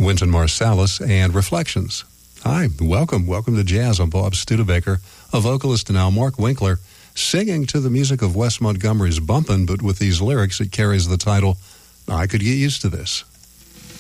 Wynton Marsalis, and Reflections. Hi, welcome to Jazz. I'm Bob Studebaker, a vocalist now. Mark Winkler, singing to the music of Wes Montgomery's Bumpin', but with these lyrics, it carries the title, I Could Get Used to This.